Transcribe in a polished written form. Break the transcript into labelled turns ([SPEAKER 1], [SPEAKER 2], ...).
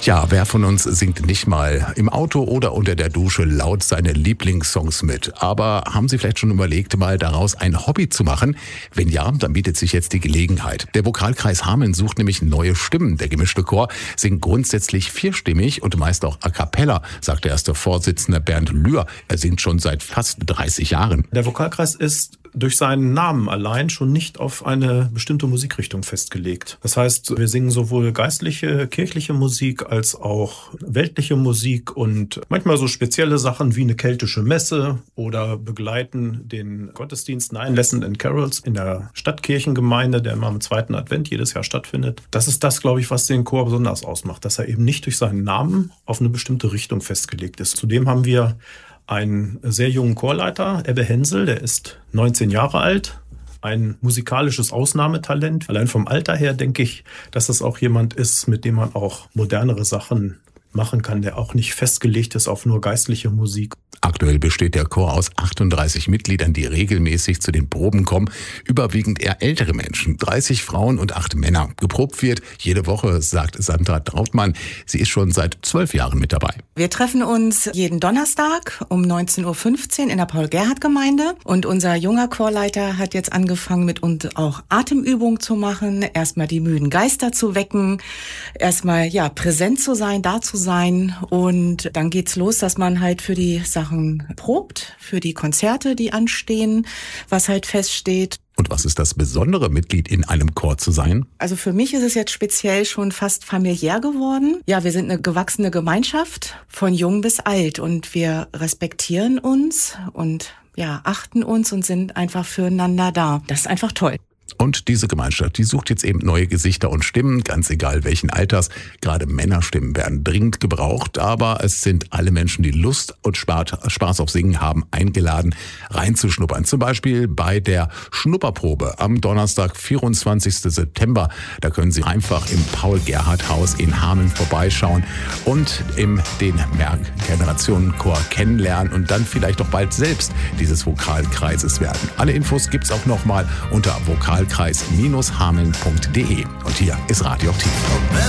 [SPEAKER 1] Ja, wer von uns singt nicht mal im Auto oder unter der Dusche laut seine Lieblingssongs mit? Aber haben Sie vielleicht schon überlegt, mal daraus ein Hobby zu machen? Wenn ja, dann bietet sich jetzt die Gelegenheit. Der Vokalkreis Hameln sucht nämlich neue Stimmen. Der gemischte Chor singt grundsätzlich vierstimmig und meist auch a cappella, sagt der erste Vorsitzende Bernd Lühr. Er singt schon seit fast 30 Jahren.
[SPEAKER 2] Der Vokalkreis ist durch seinen Namen allein schon nicht auf eine bestimmte Musikrichtung festgelegt. Das heißt, wir singen sowohl geistliche, kirchliche Musik als auch weltliche Musik und manchmal so spezielle Sachen wie eine keltische Messe oder begleiten den Gottesdienst Nine Lessons and Carols in der Stadtkirchengemeinde, der immer am 2. Advent jedes Jahr stattfindet. Das ist das, glaube ich, was den Chor besonders ausmacht, dass er eben nicht durch seinen Namen auf eine bestimmte Richtung festgelegt ist. Zudem haben wir einen sehr jungen Chorleiter, Ebbe Hensel, der ist 19 Jahre alt, ein musikalisches Ausnahmetalent. Allein vom Alter her denke ich, dass das auch jemand ist, mit dem man auch modernere Sachen machen kann, der auch nicht festgelegt ist auf nur geistliche Musik.
[SPEAKER 1] Aktuell besteht der Chor aus 38 Mitgliedern, die regelmäßig zu den Proben kommen. Überwiegend eher ältere Menschen, 30 Frauen und 8 Männer. Geprobt wird jede Woche, sagt Sandra Trautmann. Sie ist schon seit 12 Jahren mit dabei.
[SPEAKER 3] Wir treffen uns jeden Donnerstag um 19.15 Uhr in der Paul-Gerhardt-Gemeinde. Und unser junger Chorleiter hat jetzt angefangen, mit uns auch Atemübungen zu machen. Erstmal die müden Geister zu wecken. Erstmal, präsent zu sein, da zu sein. Und dann geht's los, dass man halt für die Sachen probt, für die Konzerte, die anstehen, was halt feststeht.
[SPEAKER 1] Und was ist das Besondere, Mitglied in einem Chor zu sein?
[SPEAKER 3] Also für mich ist es jetzt speziell schon fast familiär geworden. Ja, wir sind eine gewachsene Gemeinschaft von jung bis alt und wir respektieren uns und achten uns und sind einfach füreinander da. Das ist einfach toll.
[SPEAKER 1] Und diese Gemeinschaft, die sucht jetzt eben neue Gesichter und Stimmen, ganz egal welchen Alters. Gerade Männerstimmen werden dringend gebraucht, aber es sind alle Menschen, die Lust und Spaß auf Singen haben, eingeladen, reinzuschnuppern. Zum Beispiel bei der Schnupperprobe am Donnerstag, 24. September. Da können Sie einfach im Paul-Gerhardt-Haus in Hameln vorbeischauen und den Merck-Generationen-Chor kennenlernen und dann vielleicht auch bald selbst dieses Vokalkreises werden. Alle Infos gibt's auch nochmal unter vokalkreis-hameln.de. Und hier ist Radio Aktiv.